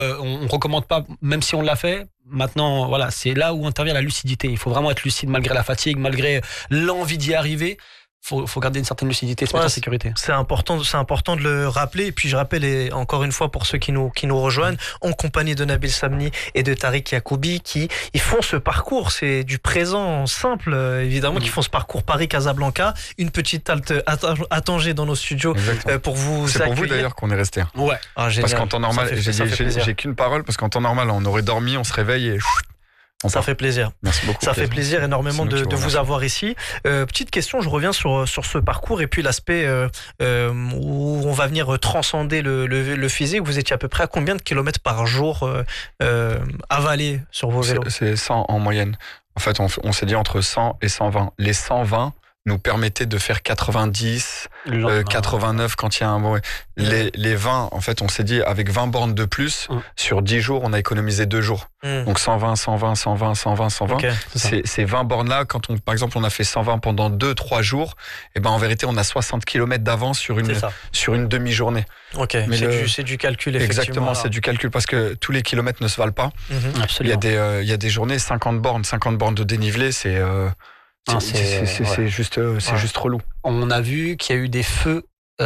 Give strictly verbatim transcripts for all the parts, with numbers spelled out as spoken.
Euh, on ne recommande pas, même si on l'a fait. Maintenant, voilà, c'est là où intervient la lucidité. Il faut vraiment être lucide malgré la fatigue, malgré l'envie d'y arriver. Faut, faut garder une certaine lucidité, se mettre ouais, en sécurité. C'est important, c'est important de le rappeler. Et puis je rappelle, et encore une fois pour ceux qui nous qui nous rejoignent, en compagnie de Nabil Samni et de Tariq Yacoubi, qui ils font ce parcours. C'est du présent simple, évidemment, mmh. qui font ce parcours Paris-Casablanca. Une petite halte à Tanger dans nos studios. Exactement. pour vous. C'est accueillir. pour vous d'ailleurs qu'on est resté. Ouais. Ah, parce qu'en temps normal, fait, j'ai, j'ai, j'ai qu'une parole parce qu'en temps normal, on aurait dormi, on se réveille et. On ça part. fait plaisir. Merci beaucoup. Ça plaisir. fait plaisir énormément de, de vous avoir ici. Euh, petite question, je reviens sur sur ce parcours et puis l'aspect euh, euh, où on va venir transcender le, le, le physique. Vous étiez à peu près à combien de kilomètres par jour euh, euh, avalés sur vos vélos? C'est, c'est cent en moyenne. En fait, on, on s'est dit entre cent et cent vingt. Les cent vingt nous permettaient de faire quatre-vingt-dix, euh, quatre-vingt-neuf quand il y a un bon. Ouais. Les, les vingt, en fait, on s'est dit avec vingt bornes de plus, mmh. sur dix jours, on a économisé deux jours. Mmh. Donc cent vingt, cent vingt, cent vingt, cent vingt, cent vingt. Okay, c'est c'est, ces vingt bornes-là, quand on, par exemple, on a fait cent vingt pendant deux trois jours, et ben en vérité, on a soixante kilomètres d'avance sur une, sur une demi-journée. Ok, mais c'est, le... du, c'est du calcul, effectivement. Exactement, alors. C'est du calcul parce que tous les kilomètres ne se valent pas. Mmh. Il y a des, euh, il y a des journées, cinquante bornes, cinquante bornes de dénivelé, c'est. Euh, C'est, ah, c'est, c'est, c'est, ouais. c'est, juste, c'est ouais. juste relou. On a vu qu'il y a eu des feux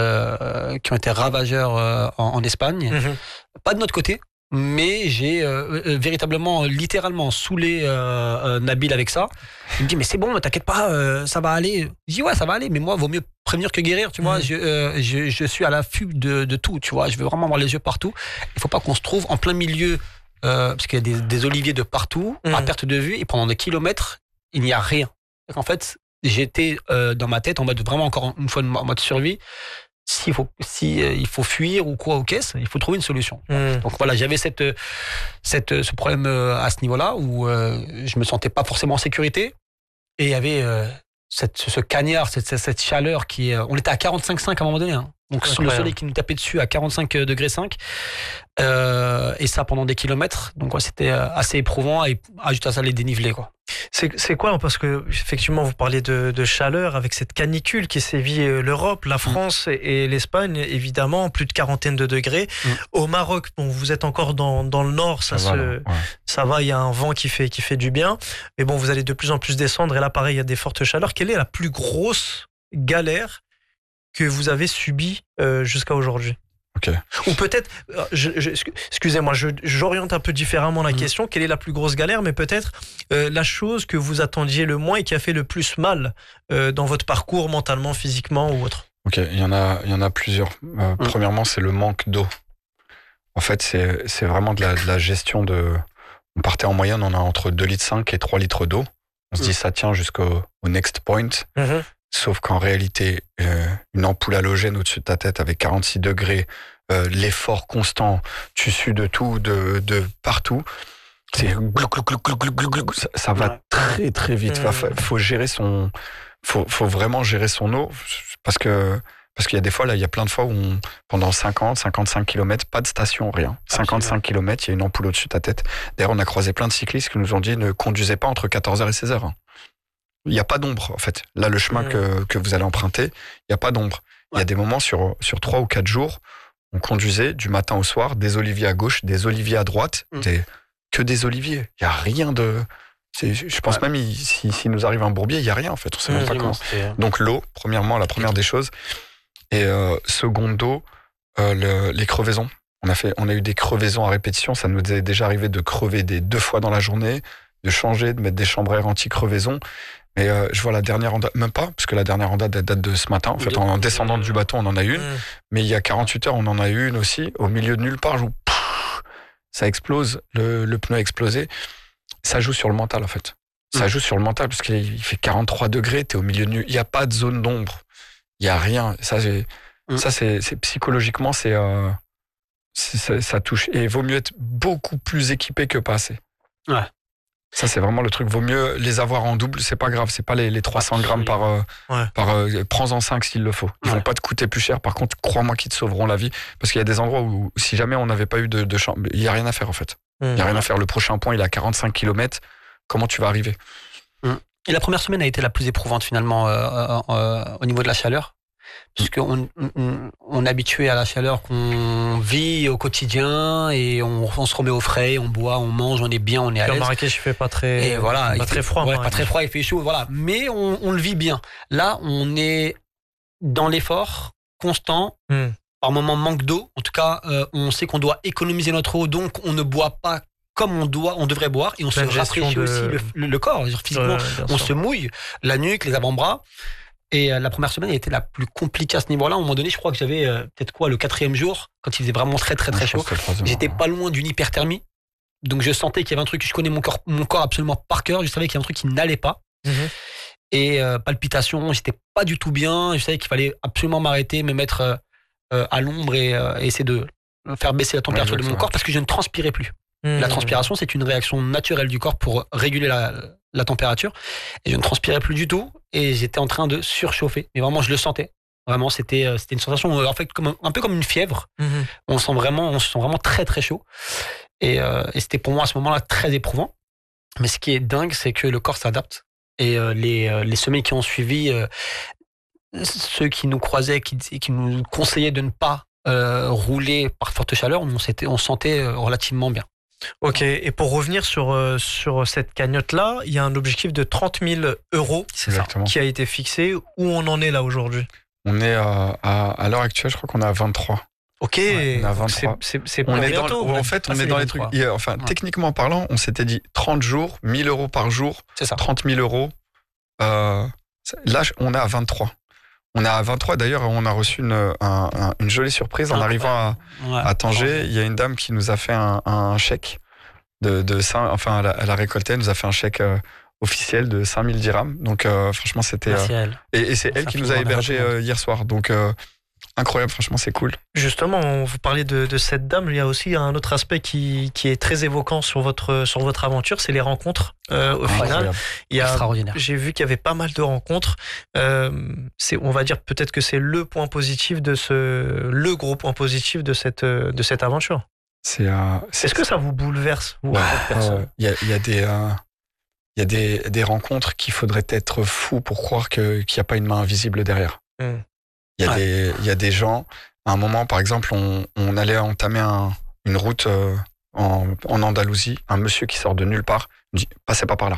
euh, qui ont été ravageurs euh, en, en Espagne. Mm-hmm. Pas de notre côté, mais j'ai euh, euh, véritablement, littéralement saoulé euh, euh, Nabil avec ça. Il me dit, mais c'est bon, t'inquiète pas, euh, ça va aller. Je dis, ouais, ça va aller, mais moi, vaut mieux prévenir que guérir, tu vois. Mm-hmm. Je, euh, je, je suis à l'affût de, de tout, tu vois. Je veux vraiment avoir les yeux partout. Il faut pas qu'on se trouve en plein milieu, euh, parce qu'il y a des, des oliviers de partout, mm-hmm. à perte de vue, et pendant des kilomètres, il n'y a rien. En fait, j'étais euh, dans ma tête en mode vraiment encore une fois en mode survie. S'il faut, si euh, il faut fuir ou quoi aux caisses, il faut trouver une solution. Mmh. Donc voilà, j'avais cette, cette, ce problème euh, à ce niveau-là où euh, je me sentais pas forcément en sécurité et il y avait euh, cette, ce cagnard, cette, cette chaleur qui, euh, on était à quarante-cinq virgule cinq à un moment donné. Hein. Donc sur le soleil qui nous tapait dessus à quarante-cinq degrés cinq euh, et ça pendant des kilomètres. Donc ouais, c'était assez éprouvant et ajouter à ça les dénivelés quoi. C'est, c'est quoi? Parce que effectivement, vous parliez de, de chaleur avec cette canicule qui sévit l'Europe, la France mmh. et, et l'Espagne, évidemment, plus de quarantaine de degrés. Mmh. Au Maroc, bon, vous êtes encore dans, dans le nord, ça, ça, se, va, ouais. ça va, il y a un vent qui fait, qui fait du bien. Mais bon, vous allez de plus en plus descendre et là, pareil, il y a des fortes chaleurs. Quelle est la plus grosse galère que vous avez subie euh, jusqu'à aujourd'hui? Okay. Ou peut-être, je, je, excusez-moi, je, j'oriente un peu différemment la mmh. question. Quelle est la plus grosse galère, mais peut-être euh, la chose que vous attendiez le moins et qui a fait le plus mal euh, dans votre parcours, mentalement, physiquement ou autre? Ok, il y en a, il y en a plusieurs. Euh, mmh. Premièrement, c'est le manque d'eau. En fait, c'est, c'est vraiment de la, de la gestion de. On partait en moyenne, on a entre deux virgule cinq litres et trois litres d'eau. On se mmh. dit ça tient jusqu'au au next point. Mmh. Sauf qu'en réalité, euh, une ampoule halogène au-dessus de ta tête avec quarante-six degrés, euh, l'effort constant, tu sues de tout, de, de partout. C'est glou, glou, glou, glou, glou, glou, ça, ça va très très vite. Il faut, faut gérer son, faut, faut vraiment gérer son eau parce que parce qu'il y a des fois là, il y a plein de fois où on, pendant cinquante, cinquante-cinq kilomètres, pas de station, rien. cinquante-cinq kilomètres, il y a une ampoule au-dessus de ta tête. D'ailleurs, on a croisé plein de cyclistes qui nous ont dit ne conduisez pas entre quatorze heures et seize heures. Il n'y a pas d'ombre, en fait. Là, le chemin mmh. que, que vous allez emprunter, il n'y a pas d'ombre. Il ouais. y a des moments sur, sur trois ou quatre jours, on conduisait du matin au soir, des oliviers à gauche, des oliviers à droite, mmh. des, que des oliviers. Il n'y a rien de... C'est, je pense ouais. même, il, si, si nous arrive un bourbier, il n'y a rien, en fait. On ne sait mmh, même pas comment. C'est... Donc l'eau, premièrement, la première des choses. Et euh, secondo, euh, le, les crevaisons. On a, fait, on a eu des crevaisons à répétition. Ça nous est déjà arrivé de crever des deux fois dans la journée, de changer, de mettre des chambres à air anti-crevaison. Mais euh, je vois la dernière en date, même pas, parce que la dernière en date date de ce matin. En fait, en descendant du bateau, on en a une. Mmh. Mais il y a quarante-huit heures, on en a eu une aussi, au milieu de nulle part, où pff, ça explose, le, le pneu a explosé. Ça joue sur le mental, en fait. Ça mmh. joue sur le mental, parce qu'il fait quarante-trois degrés, t'es au milieu de nulle. Il n'y a pas de zone d'ombre. Il n'y a rien. Ça, j'ai, mmh. ça c'est, c'est psychologiquement, c'est, euh, c'est, ça, ça touche. Et il vaut mieux être beaucoup plus équipé que pas assez. Ouais. Ça, c'est vraiment le truc. Vaut mieux les avoir en double. C'est pas grave. C'est pas les, les trois cents grammes par, euh, ouais. par euh, prends-en cinq s'il le faut. Ils ouais. vont pas te coûter plus cher. Par contre, crois-moi qu'ils te sauveront la vie. Parce qu'il y a des endroits où, si jamais on n'avait pas eu de, de chambre, il y a rien à faire, en fait. Il mmh. y a rien à faire. Le prochain point, il est à quarante-cinq kilomètres. Comment tu vas arriver? mmh. Et la première semaine a été la plus éprouvante, finalement, euh, euh, euh, au niveau de la chaleur. puisqu'on on, on est habitué à la chaleur qu'on vit au quotidien et on, on se remet au frais, on boit, on mange, on est bien, on est à l'aise. Marrakech, il fait pas très, et voilà, pas il très fait, froid. Ouais, pas très froid, il fait chaud, voilà. Mais on, on le vit bien. Là, on est dans l'effort constant. Mm. Par moment, manque d'eau. En tout cas, euh, on sait qu'on doit économiser notre eau, donc on ne boit pas comme on doit, on devrait boire, et on Pleine se rafraîchit de... aussi le, le, le corps. Physiquement, ouais, on sûr. se mouille, la nuque, les avant-bras. Et euh, la première semaine a été la plus compliquée à ce niveau-là. À un moment donné, je crois que j'avais euh, peut-être quoi, le quatrième jour, quand il faisait vraiment très très très chaud. J'étais pas loin d'une hyperthermie. Donc je sentais qu'il y avait un truc, je connais mon corps, mon corps absolument par cœur. Je savais qu'il y avait un truc qui n'allait pas. Mm-hmm. Et euh, palpitations, j'étais pas du tout bien. Je savais qu'il fallait absolument m'arrêter, me mettre euh, euh, à l'ombre et, euh, et essayer de faire baisser la température ouais, de mon corps parce que je ne transpirais plus. Mmh. La transpiration, c'est une réaction naturelle du corps pour réguler la, la température. Et je ne transpirais plus du tout et j'étais en train de surchauffer. Mais vraiment, je le sentais. Vraiment, c'était, c'était une sensation, en fait, comme un, un peu comme une fièvre. Mmh. On sent vraiment, on se sent vraiment très très chaud. Et, euh, et c'était pour moi à ce moment-là très éprouvant. Mais ce qui est dingue, c'est que le corps s'adapte. Et euh, les, euh, les semaines qui ont suivi, euh, ceux qui nous croisaient, qui, qui nous conseillaient de ne pas euh, rouler par forte chaleur, on, s'était, on se sentait relativement bien. Ok, et pour revenir sur, euh, sur cette cagnotte-là, il y a un objectif de trente mille euros qui a été fixé. Où on en est là aujourd'hui? On est à, à, à l'heure actuelle, je crois qu'on est à vingt-trois. Ok, ouais, on est à vingt-trois. C'est, c'est, c'est on est bientôt. Dans, en fait, on est dans les trucs. Enfin, ouais. Techniquement parlant, on s'était dit trente jours, mille euros par jour, c'est ça. trente mille euros. Euh, là, on est à vingt-trois. On est à vingt-trois. D'ailleurs, on a reçu une, un, un, une jolie surprise en ah, arrivant à, ouais, à Tanger. Il y a une dame qui nous a fait un, un chèque de, de cinq, enfin, elle a, elle a récolté, elle nous a fait un chèque euh, officiel de cinq mille dirhams. Donc, euh, franchement, c'était. Euh, et, et c'est elle qui nous a hébergés euh, hier soir. Donc, euh, incroyable, franchement, c'est cool. Justement, vous parlez de, de cette dame. Il y a aussi un autre aspect qui, qui est très évoquant sur votre, sur votre aventure, c'est les rencontres. Euh, au final, il y a, extraordinaire. J'ai vu qu'il y avait pas mal de rencontres. Euh, c'est, on va dire peut-être que c'est le point positif de ce, le gros point positif de cette, de cette aventure. C'est, euh, c'est, Est-ce que ça vous bouleverse, vous, ouais, euh, y a, y a des, euh, y a des, des rencontres qu'il faudrait être fou pour croire que, qu'il n'y a pas une main invisible derrière. Il mm. y a ouais. des, il y a des gens. À un moment, par exemple, on, on allait entamer un, une route euh, en, en Andalousie. Un monsieur qui sort de nulle part me dit « Passez pas par là ».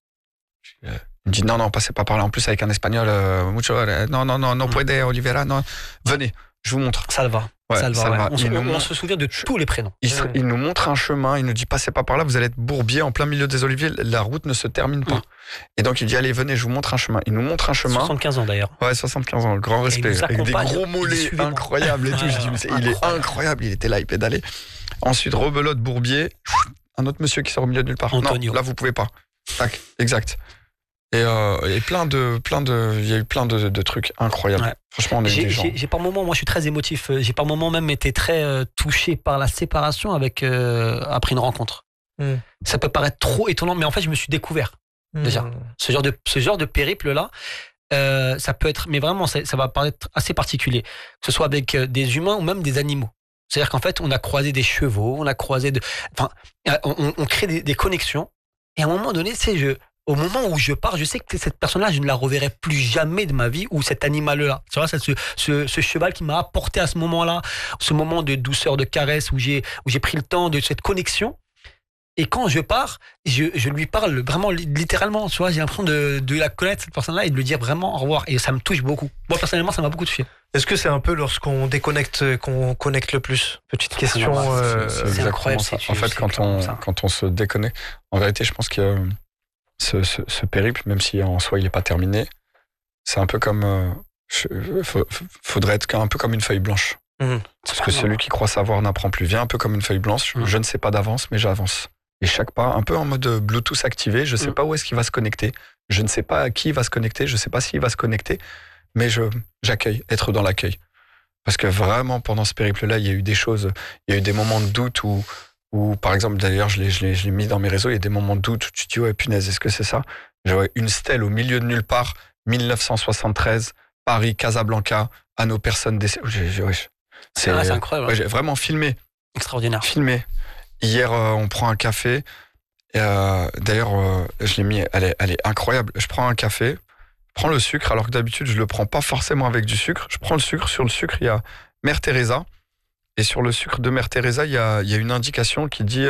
Il me dit « Non, non, passez pas par là ». En plus, avec un espagnol, euh, mucho, euh, non, non, non, non, mm. puede, Oliveira, non. Venez, je vous montre. Ça le va. Ouais, ça le va, ça ouais. va. On, se, on, on se souvient de tous les prénoms. Il, se, il nous montre un chemin, il nous dit passez pas par là, vous allez être bourbier en plein milieu des oliviers, la route ne se termine pas. Mmh. Et donc il dit allez venez, je vous montre un chemin. Il nous montre un chemin. soixante-quinze ans d'ailleurs. Ouais, soixante-quinze ans, le grand respect, avec des gros mollets incroyables et tout. Je dis mais c'est, il est incroyable, il était là, il pédalait. Ensuite rebelote Bourbier, un autre monsieur qui sort au milieu de nulle part. Antonio. Non, là vous pouvez pas. Tac, exact. Et, euh, et plein de, plein de, il y a eu plein de, de trucs incroyables. Ouais. Franchement, on a eu j'ai, des gens. J'ai, j'ai par moments, moi, je suis très émotif. J'ai par moments même été très euh, touché par la séparation avec euh, après une rencontre. Mm. Ça peut paraître trop étonnant, mais en fait, je me suis découvert mm. déjà. Ce genre de, ce genre de périple là, euh, ça peut être, mais vraiment, ça, ça va paraître assez particulier, que ce soit avec euh, des humains ou même des animaux. C'est-à-dire qu'en fait, on a croisé des chevaux, on a croisé de, enfin, on, on crée des, des connexions. Et à un moment donné, c'est je. Au moment où je pars, je sais que cette personne-là, je ne la reverrai plus jamais de ma vie, ou cet animal-là. Tu vois, ce, ce, ce cheval qui m'a apporté à ce moment-là, ce moment de douceur, de caresse, où j'ai, où j'ai pris le temps de cette connexion. Et quand je pars, je, je lui parle vraiment littéralement. Tu vois, j'ai l'impression de, de la connaître, cette personne-là, et de lui dire vraiment au revoir. Et ça me touche beaucoup. Moi, personnellement, ça m'a beaucoup touché. Est-ce que c'est un peu lorsqu'on déconnecte qu'on connecte le plus? Petite question. C'est, euh, c'est, c'est, c'est incroyable. Ça. En fait, quand on, quand on se déconnecte, en vérité, je pense qu'il y a Ce, ce, ce périple, même si en soi il n'est pas terminé, c'est un peu comme. Euh, faut, faudrait être un peu comme une feuille blanche. Mmh, Parce que celui qui croit savoir n'apprend plus. Viens un peu comme une feuille blanche. Mmh. Je ne sais pas d'avance, mais j'avance. Et chaque pas, un peu en mode Bluetooth activé, je ne sais mmh. pas où est-ce qu'il va se connecter. Je ne sais pas à qui il va se connecter. Je ne sais pas s'il va se connecter. Mais je, j'accueille, être dans l'accueil. Parce que vraiment, pendant ce périple-là, il y a eu des choses, il y a eu des moments de doute où. Ou par exemple, d'ailleurs, je l'ai, je, l'ai, je l'ai mis dans mes réseaux, il y a des moments de doute où tu te dis, ouais, punaise, est-ce que c'est ça? J'avais une stèle au milieu de nulle part, dix-neuf cent soixante-treize, Paris, Casablanca, à nos personnes décédées. Ouais, c'est, ah, c'est incroyable. Ouais, j'ai vraiment filmé. Extraordinaire. Filmé. Hier, euh, on prend un café. Et, euh, d'ailleurs, euh, je l'ai mis, elle est, elle est incroyable. Je prends un café, prends le sucre, alors que d'habitude, je le prends pas forcément avec du sucre. Je prends le sucre. Sur le sucre, il y a Mère Teresa. Et sur le sucre de Mère Teresa, il y a, il y a une indication qui dit